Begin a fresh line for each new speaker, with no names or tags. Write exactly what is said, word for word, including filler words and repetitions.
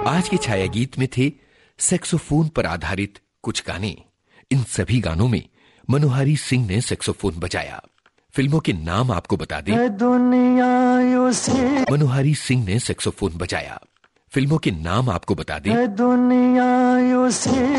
आज के छाया गीत में थे सैक्सोफोन पर आधारित कुछ गाने। इन सभी गानों में मनोहारी सिंह ने सैक्सोफोन बजाया। फिल्मों के नाम आपको बता दें। दुनिया से मनोहारी सिंह ने सैक्सोफोन बजाया। फिल्मों के नाम आपको बता दें। दुनिया से